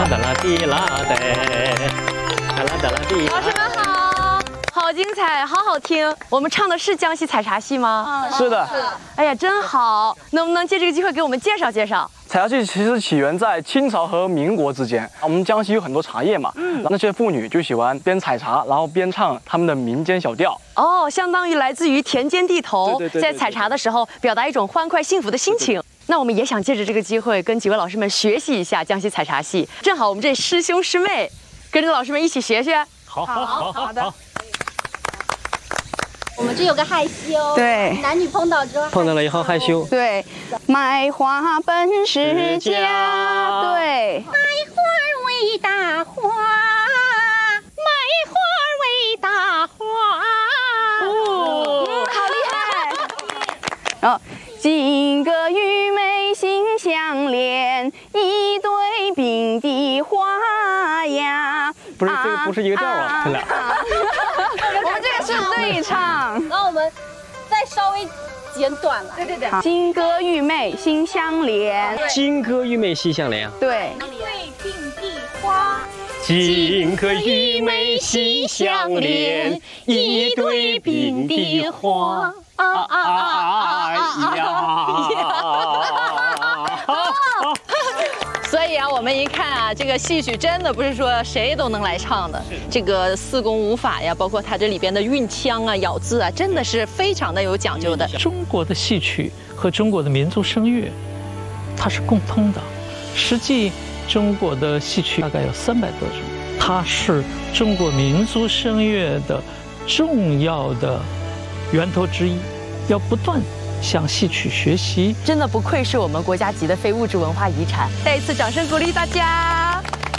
哒啦滴啦哒，哒啦哒啦滴。 老师们好，好精彩，好好听。我们唱的是江西采茶戏吗？ 是的。 哎呀，真好！能不能借这个机会给我们介绍介绍？ 采茶戏其实起源在清朝和民国之间。我们江西有很多茶叶嘛，那些妇女就喜欢边采茶，然后边唱他们的民间小调。 哦，相当于来自于田间地头， 对在采茶的时候表达一种欢快幸福的心情。那我们也想借着这个机会跟几位老师们学习一下江西采茶戏。正好我们这师兄师妹跟着老师们一起学学。 好的。 我们这有个害羞， 对， 男女碰到之后， 碰到了以后害羞。 对，卖花本是家，对， 卖花为大花，卖花为大花。 好厉害！然后金戈玉眉心相连，一对并蒂花呀。 不是这个不是一个调啊，这俩。 我们这个是对唱。 然后我们再稍微简短了。对。 金戈玉眉心相连。 金戈玉眉心相连。 对。 一对并蒂花。 金戈玉眉心相连，一对并蒂花。 所以啊，我们一看啊，这个戏曲真的不是说谁都能来唱的。这个四功五法呀，包括它这里边的韵腔啊、咬字啊，真的是非常的有讲究的。 中国的戏曲和中国的民族声乐，它是共通的。实际中国的戏曲大概有300多种，它是中国民族声乐的重要的源头之一，要不断向戏曲学习。 真的不愧是我们国家级的非物质文化遗产，再一次掌声鼓励大家。